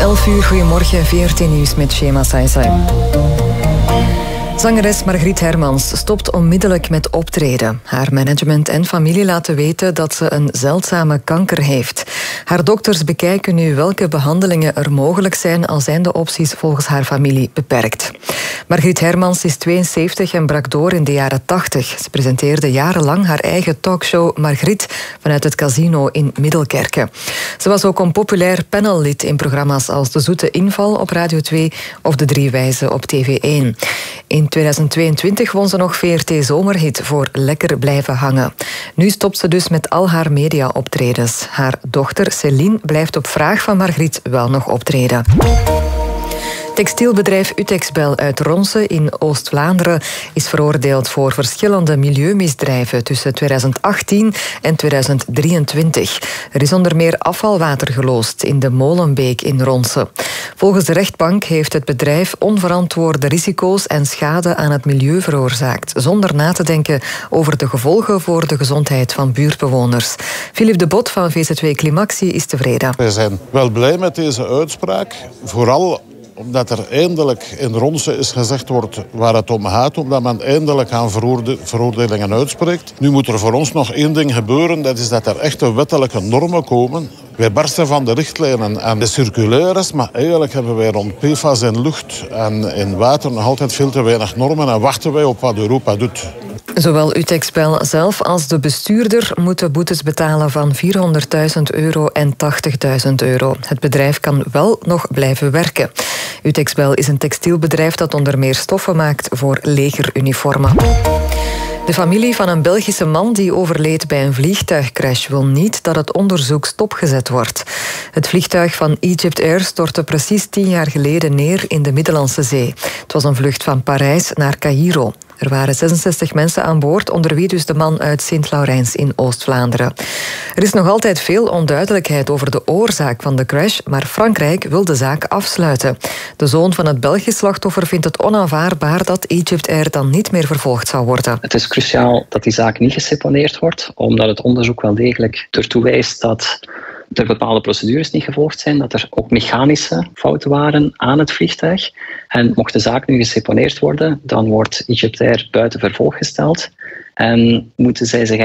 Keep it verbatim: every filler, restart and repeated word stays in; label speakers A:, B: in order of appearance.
A: elf uur, goedemorgen, V R T Nieuws met Shema Saisai. Zangeres Margriet Hermans stopt onmiddellijk met optreden. Haar management en familie laten weten dat ze een zeldzame kanker heeft. Haar dokters bekijken nu welke behandelingen er mogelijk zijn, al zijn de opties volgens haar familie beperkt. Margriet Hermans is tweeënzeventig en brak door in de jaren tachtig. Ze presenteerde jarenlang haar eigen talkshow Margriet vanuit het Casino in Middelkerke. Ze was ook een populair panellid in programma's als De Zoete Inval op Radio twee of De Drie Wijzen op T V één. In tweeduizend tweeëntwintig won ze nog V R T Zomerhit voor Lekker blijven hangen. Nu stopt ze dus met al haar media-optredens. Haar dochter Céline blijft op vraag van Margriet wel nog optreden. Textielbedrijf Utexbel uit Ronse in Oost-Vlaanderen is veroordeeld voor verschillende milieumisdrijven tussen tweeduizend achttien en tweeduizend drieëntwintig. Er is onder meer afvalwater geloosd in de Molenbeek in Ronse. Volgens de rechtbank heeft het bedrijf onverantwoorde risico's en schade aan het milieu veroorzaakt, zonder na te denken over de gevolgen voor de gezondheid van buurtbewoners. Philippe de Bot van V Z W Climaxi is tevreden.
B: Wij zijn wel blij met deze uitspraak, vooral omdat er eindelijk in Ronse is gezegd wordt waar het om gaat, omdat men eindelijk aan veroorde- veroordelingen uitspreekt. Nu moet er voor ons nog één ding gebeuren, dat is dat er echte wettelijke normen komen. Wij barsten van de richtlijnen en de circulaires, maar eigenlijk hebben wij rond P F A S in lucht en in water nog altijd veel te weinig normen en wachten wij op wat Europa doet.
A: Zowel Utexbel zelf als de bestuurder moeten boetes betalen van vierhonderdduizend euro en tachtigduizend euro. Het bedrijf kan wel nog blijven werken. Utexbel is een textielbedrijf dat onder meer stoffen maakt voor legeruniformen. De familie van een Belgische man die overleed bij een vliegtuigcrash wil niet dat het onderzoek stopgezet wordt. Het vliegtuig van Egypt Air stortte precies tien jaar geleden neer in de Middellandse Zee. Het was een vlucht van Parijs naar Caïro. Er waren zesenzestig mensen aan boord, onder wie dus de man uit Sint-Laurens in Oost-Vlaanderen. Er is nog altijd veel onduidelijkheid over de oorzaak van de crash, maar Frankrijk wil de zaak afsluiten. De zoon van het Belgisch slachtoffer vindt het onaanvaardbaar dat Egypt Air dan niet meer vervolgd zou worden.
C: Het is cruciaal dat die zaak niet geseponeerd wordt, omdat het onderzoek wel degelijk ertoe wijst dat er bepaalde procedures niet gevolgd zijn, dat er ook mechanische fouten waren aan het vliegtuig. En mocht de zaak nu geseponeerd worden, dan wordt Egypt Air buiten vervolg gesteld en moeten zij zich